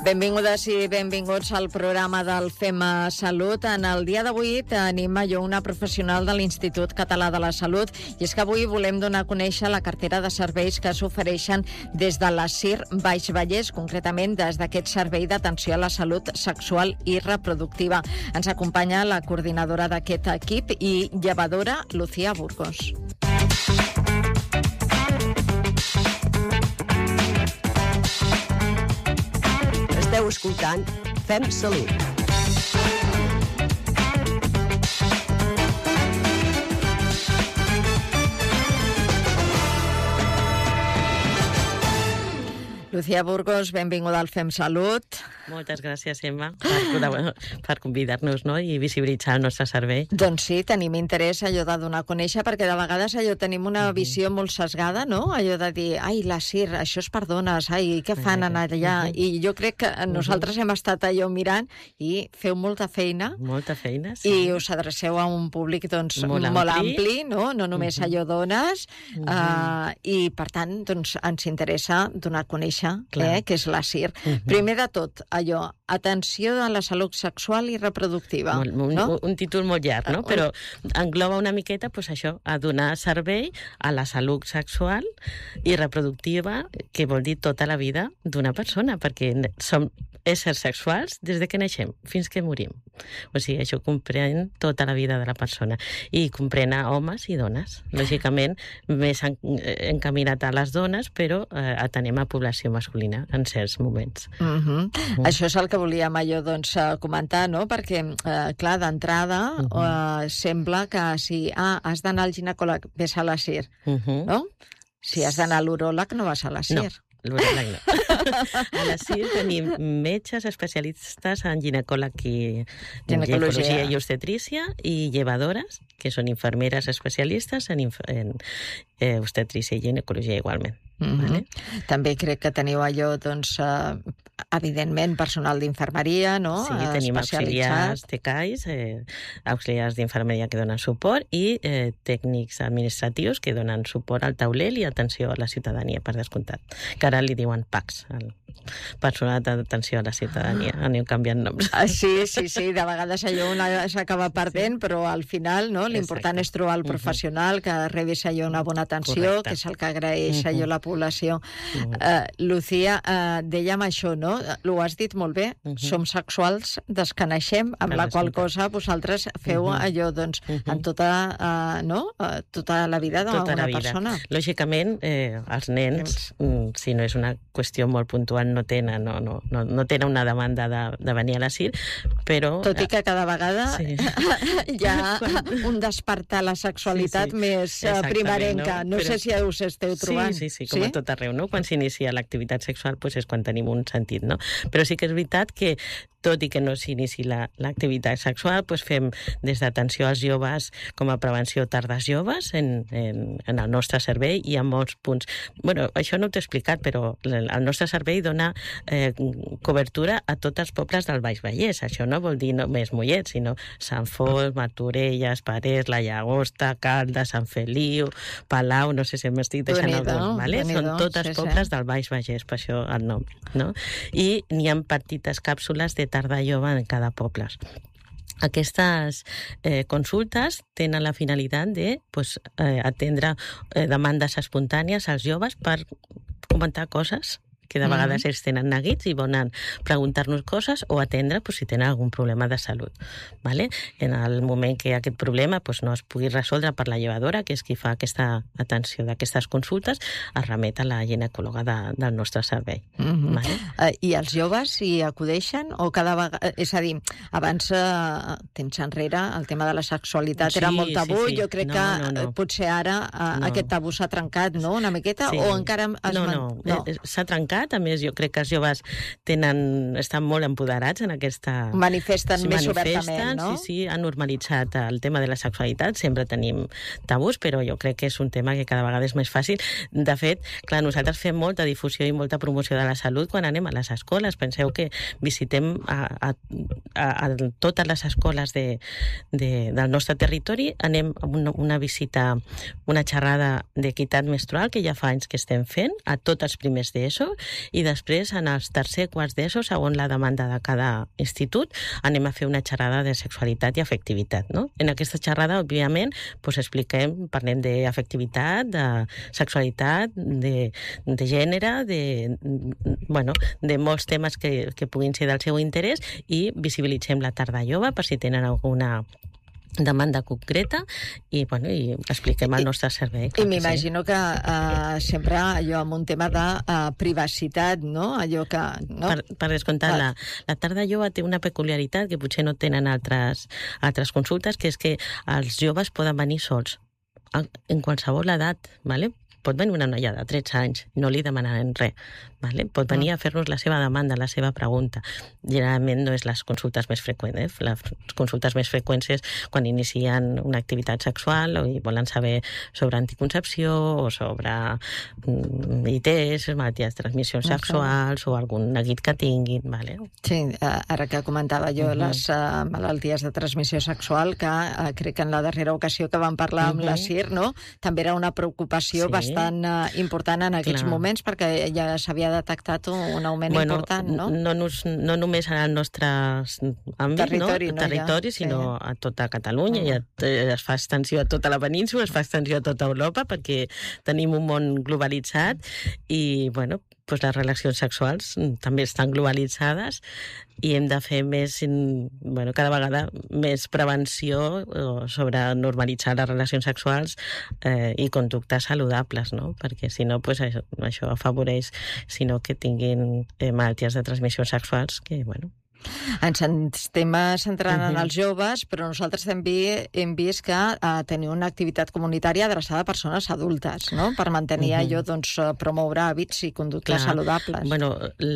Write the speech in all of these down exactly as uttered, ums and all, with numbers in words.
Benvingudes i benvinguts al programa del Fem Salut. En el dia d'avui tenim a jo una professional de l'Institut Català de la Salut i és que avui volem donar a conèixer la cartera de serveis que s'ofereixen des de la C I R Baix Vallès, concretament des d'aquest servei d'atenció a la salut sexual i reproductiva. Ens acompanya la coordinadora d'aquest equip i llevadora, Lucía Burgos. Esteu escoltant Fem Salut. Lucía Burgos, benvinguda al Fem Salut. Moltes gràcies, Emma, per, per convidar-nos, no? I visibilitzar el nostre servei. Doncs sí, tenim interès allò de donar a conèixer, perquè de vegades allò tenim una uh-huh. visió molt sesgada, no? Allò de dir, ai, la C I R, això és per dones, ai, què fan uh-huh. allà? Uh-huh. I jo crec que nosaltres uh-huh. hem estat allò mirant i feu molta feina. Molta feina, sí. I us adreceu a un públic, doncs, molt, molt ampli, ampli, no? No només uh-huh. allò dones. Uh-huh. Uh, I, per tant, doncs, ens interessa donar a conèixer eh, què és la C I R. Uh-huh. Primer de tot, allò, atenció a la salut sexual i reproductiva. Molt, un, no? un títol molt llarg, no? Però engloba una miqueta pues, això, a donar servei a la salut sexual i reproductiva, que vol dir tota la vida d'una persona, perquè som éssers sexuals des de que naixem fins que morim. O sigui, això comprèn tota la vida de la persona i comprèn a homes i dones. Lògicament, més encaminat a les dones, però eh, atenem a població masculina en certs moments. Uh-huh. Uh-huh. Això és el que volíem allò, doncs, comentar, no? Perquè, eh, clar, d'entrada uh-huh. eh, sembla que si ah, has d'anar al ginecòleg, ves a la C I R, uh-huh. no? Si has d'anar a l'uròleg, no vas a la C I R. No. L'uròleg no. A la C I R tenim metges especialistes en ginecòleg i ginecologia i obstetrícia i llevadores, que són infermeres especialistes en, inf en eh, obstetrícia i ginecologia igualment. Mm-hmm. Vale? També crec que teniu allò, doncs, eh, evidentment, personal d'infermeria, no? Sí, tenim auxiliars T C A Is, eh, auxiliars d'infermeria que donen suport i eh, tècnics administratius que donen suport al taulell i atenció a la ciutadania, per descomptat. Que ara li diuen P A Cs, el personal d'atenció a la ciutadania. Ah. Aneu canviant noms. Ah, sí, sí, sí, de vegades allò una s'acaba perdent, sí. Però al final, no? L'important és trobar el professional uh-huh. que rebi allò una bona atenció, correcte. Que és el que agraeix uh-huh. allò la població. Uh-huh. Uh, Lucía, uh, dèiem això, no? Ho has dit molt bé, uh-huh. som sexuals des que naixem, amb la qual cosa vosaltres feu uh-huh. allò, doncs, uh-huh. en tota, uh, no? Uh, tota la vida d'una tota persona. Lògicament, eh, els nens, mm, si no és una qüestió molt puntual, no tenen, no, no, no, no tenen una demanda de, de venir a la C I R, però... Tot i que cada vegada sí. hi ha un despertar la sexualitat sí, sí. més primerenca. No, no però... sé si us esteu trobant. Sí, sí, sí, com sí? a tot arreu, no? Quan s'inicia l'activitat sexual pues és quan tenim un sentit, no? Però sí que és veritat que tot i que no s'inici l'activitat la, sexual, doncs fem des d'atenció als joves com a prevenció tardes joves en, en, en el nostre servei i en molts punts. Bueno, això no t'he explicat, però el nostre servei dona eh, cobertura a tots els pobles del Baix Vallès. Això no vol dir només Mollet, sinó Sant Fos, Martorelles, Parets, La Llagosta, Caldes, Sant Feliu, Palau, no sé si m'estic deixant Bonido, alguns, vale? Bonido, Són tots els sí, pobles sí. del Baix Vallès, per això el nom, no? I n'hi ha petites càpsules de tarda jove en cada poble. Aquestes eh, consultes tenen la finalitat de pues, eh, atendre eh, demandes espontànies als joves per comentar coses que de vegades ells tenen neguits i volen preguntar-nos coses o atendre pues, si tenen algun problema de salut. ¿Vale? En el moment que aquest problema pues, no es pugui resoldre per la llevadora, que és qui fa aquesta atenció d'aquestes consultes, es remet a la ginecòloga de, del nostre servei. Mm-hmm. ¿Vale? Uh, I els joves hi acudeixen? O cada vegada... És a dir, abans, uh, temps enrere, el tema de la sexualitat sí, era molt tabú. Sí, sí. Jo crec no, que no, no. potser ara uh, no. aquest tabú s'ha trencat, no?, una miqueta, sí. o encara... Es no, man... no, no. S'ha trencat. A més, jo crec que els joves tenen, estan molt empoderats en aquesta... Manifesten més obertament, no? Sí, sí, han normalitzat el tema de la sexualitat. Sempre tenim tabús, però jo crec que és un tema que cada vegada és més fàcil. De fet, clar, nosaltres fem molta difusió i molta promoció de la salut quan anem a les escoles. Penseu que visitem a, a, a, a totes les escoles de, de, del nostre territori. Anem a una, una visita, una xerrada d'equitat menstrual que ja fa anys que estem fent a tots els primers d'ESO i després, en els tercer quarts d'ESO, segons la demanda de cada institut, anem a fer una xerrada de sexualitat i afectivitat, no? En aquesta xerrada, òbviament, doncs expliquem, parlem d'afectivitat, de sexualitat, de, de gènere, de, bueno, de molts temes que, que puguin ser del seu interès i visibilitzem la tarda jove per si tenen alguna demanda concreta i, bueno, i expliquem el nostre servei. I m'imagino que uh, sempre allò amb un tema de uh, privacitat, no? Allò que... No? Per, per descomptar, la, la tarda jove té una peculiaritat que potser no tenen altres, altres consultes, que és que els joves poden venir sols, en qualsevol edat, ¿vale? Pot venir una noia de tretze anys, no li demanarem res, ¿vale? Pot venir a fer-nos la seva demanda, la seva pregunta. Generalment no és les consultes més freqüents, eh? Les consultes més freqüents és quan inicien una activitat sexual o volen saber sobre anticoncepció o sobre mm, I T S, malalties de transmissió sexuals o algun neguit que tinguin, ¿vale? Sí, ara que comentava jo uh -huh. les uh, malalties de transmissió sexual, que uh, crec que en la darrera ocasió que vam parlar amb uh -huh. la C I R, no? També era una preocupació sí. bastant uh, important en aquests Clar. moments, perquè ja s'havia detectat un augment bueno, important, no? No, nos, no només en el nostre àmbit, territori, no? no? territori, ja, sinó sí. a tota Catalunya, uh -huh. i es fa extensió a tota la península, es fa extensió a tota Europa, perquè tenim un món globalitzat i, bueno, doncs les relacions sexuals també estan globalitzades i hem de fer més, bueno, cada vegada més prevenció sobre normalitzar les relacions sexuals eh, i conductes saludables, no? Perquè si no, pues, això, això afavoreix sinó que tinguin eh, malalties de transmissió sexuals que, bueno, ens estem centrant uh -huh. en els joves, però nosaltres també hem vist que uh, teniu una activitat comunitària adreçada a persones adultes, no? Per mantenir uh -huh. allò, doncs, promoure hàbits i conductes Clar. saludables. Bueno,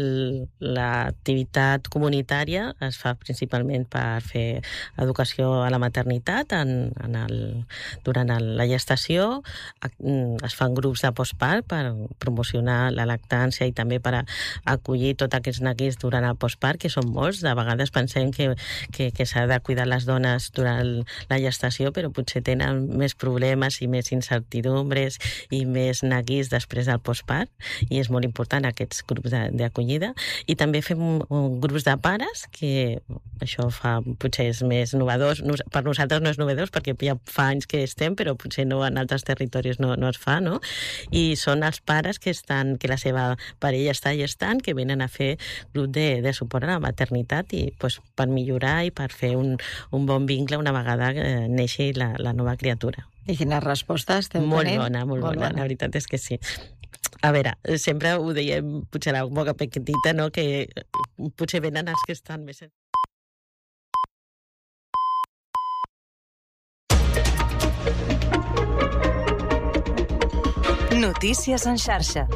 l'activitat comunitària es fa principalment per fer educació a la maternitat en, en el, durant el, la gestació. Es fan grups de postpart per promocionar la lactància i també per acollir tots aquests neguits durant el postpart, que són molts. De vegades pensem que, que, que s'ha de cuidar les dones durant la gestació, però potser tenen més problemes i més incertidumbres i més neguits després del postpart, i és molt important aquests grups d'acollida. I també fem un, un grups de pares, que això fa, potser és més novedós. Per nosaltres no és novedós, perquè ja fa anys que estem, però potser no en altres territoris no, no es fa, no? I són els pares que, estan, que la seva parella està gestant, que venen a fer grup de, de suport a la maternitat i pues, per millorar i per fer un, un bon vincle una vegada eh, neixi la, la nova criatura. I quines respostes esteu molt tenint? Bona, molt, molt bona, bona, la veritat és que sí. A veure, sempre ho dèiem, potser la boca petita, no? Que potser venen els que estan més... Notícies en xarxa.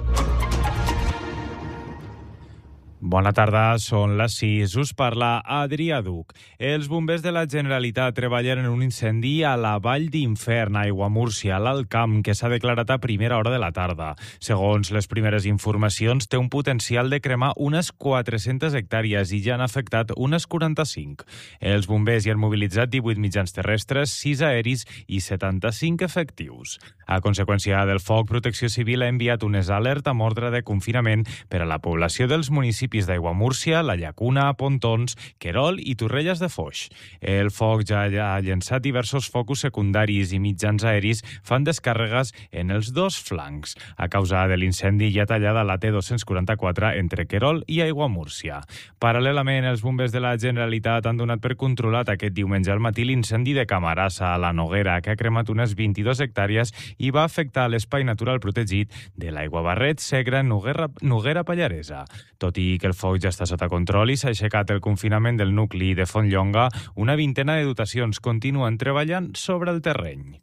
Bona tarda, són les sis. Us parla Adrià Duc. Els bombers de la Generalitat treballen en un incendi a la Vall d'Infern, a Aiguamúrcia, a l'Alt Camp, que s'ha declarat a primera hora de la tarda. Segons les primeres informacions, té un potencial de cremar unes quatre-centes hectàrees i ja han afectat unes quaranta-cinc. Els bombers hi han mobilitzat divuit mitjans terrestres, sis aeris i setanta-cinc efectius. A conseqüència del foc, Protecció Civil ha enviat unes alerta amb ordre de confinament per a la població dels municipis d'Aiguamúrcia, La Llacuna, Pontons, Querol i Torrelles de Foix. El foc ja ha llençat diversos focus secundaris i mitjans aeris fan descàrregues en els dos flancs. A causa de l'incendi hi ha tallada la T dos-cents quaranta-quatre entre Querol i Aiguamúrcia. Paral·lelament, els bombers de la Generalitat han donat per controlat aquest diumenge al matí l'incendi de Camarasa, a la Noguera, que ha cremat unes vint-i-dues hectàrees i va afectar l'espai natural protegit de l'Aiguabarret, Segre, Noguera, Noguera Pallaresa. Tot i que el foc ja està sota control i s'ha aixecat el confinament del nucli de Fontlllonga, una vintena de dotacions continuen treballant sobre el terreny.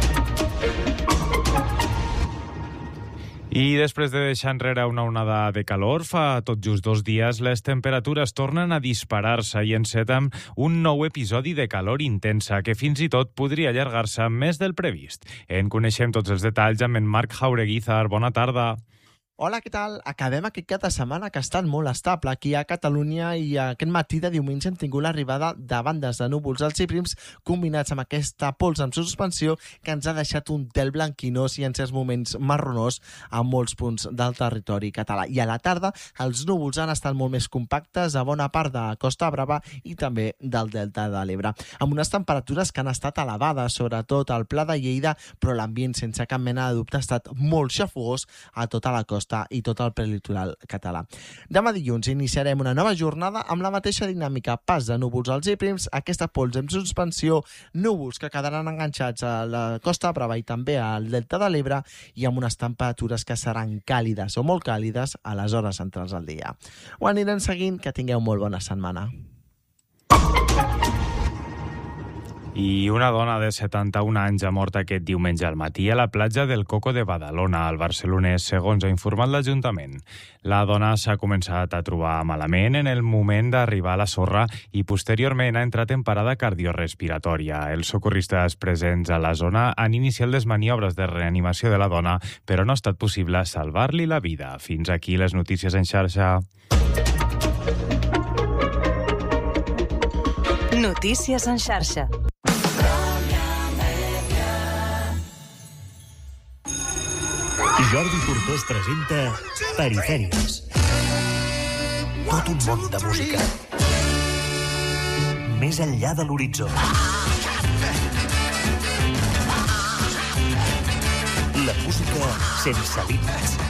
I després de deixar enrere una onada de calor, fa tot just dos dies les temperatures tornen a disparar-se i encetem un nou episodi de calor intensa que fins i tot podria allargar-se més del previst. En coneixem tots els detalls amb en Marc Jaureguizar. Bona tarda. Hola, què tal? Acabem aquest cap de setmana que ha estat molt estable aquí a Catalunya i aquest matí de diumenge hem tingut l'arribada de bandes de núvols alts i prims combinats amb aquesta pols en suspensió que ens ha deixat un tel blanquinós i en certs moments marronós a molts punts del territori català. I a la tarda els núvols han estat molt més compactes a bona part de Costa Brava i també del Delta de l'Ebre, amb unes temperatures que han estat elevades, sobretot al Pla de Lleida, però l'ambient sense cap mena de dubte ha estat molt xafogós a tota la costa i tot el prelitoral català. Demà dilluns iniciarem una nova jornada amb la mateixa dinàmica, pas de núvols alts i prims, aquesta pols en suspensió, núvols que quedaran enganxats a la Costa Brava i també al Delta de l'Ebre i amb unes temperatures que seran càlides o molt càlides a les hores centrals del dia. Ho anirem seguint, que tingueu molt bona setmana. I una dona de setanta-un anys ha mort aquest diumenge al matí a la platja del Coco de Badalona, al barcelonès, segons ha informat l'Ajuntament. La dona s'ha començat a trobar malament en el moment d'arribar a la sorra i posteriorment ha entrat en parada cardiorespiratòria. Els socorristes presents a la zona han iniciat les maniobres de reanimació de la dona, però no ha estat possible salvar-li la vida. Fins aquí les notícies en xarxa. Notícies en xarxa. Jordi Portós presenta Perifèries. Tot un món de música. Més enllà de l'horitzó. La música sense límits.